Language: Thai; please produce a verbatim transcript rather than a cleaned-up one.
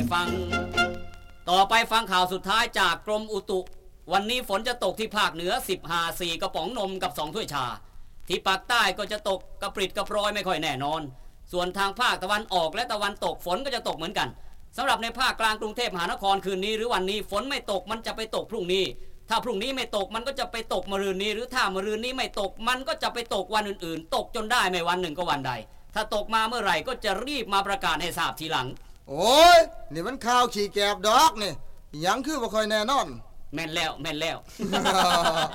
ฟังต่อไปฟังข่าวสุดท้ายจากกรมอุตุวันนี้ฝนจะตกที่ภาคเหนือสิบห้า สี่กระป๋องนมกับสองถ้วยชาที่ภาคใต้ก็จะตกกระปริดกระปรอยไม่ค่อยแน่นอนส่วนทางภาคตะวันออกและตะวันตกฝนก็จะตกเหมือนกันสำหรับในภาคกลางกรุงเทพมหานครคืนนี้หรือวันนี้ฝนไม่ตกมันจะไปตกพรุ่งนี้ถ้าพรุ่งนี้ไม่ตกมันก็จะไปตกมะรืนนี้หรือถ้ามะรืนนี้ไม่ตกมันก็จะไปตกวันอื่นๆตกจนได้ไม่วันหนึ่งก็วันใดถ้าตกมาเมื่อไหร่ก็จะรีบมาประกาศให้ทราบทีหลังโอ้ยนี่มันข่าวขี่แกบดอกนี่ยังคือบ่ค่อยแน่นอนแม่นแล้วแม่นแล้ว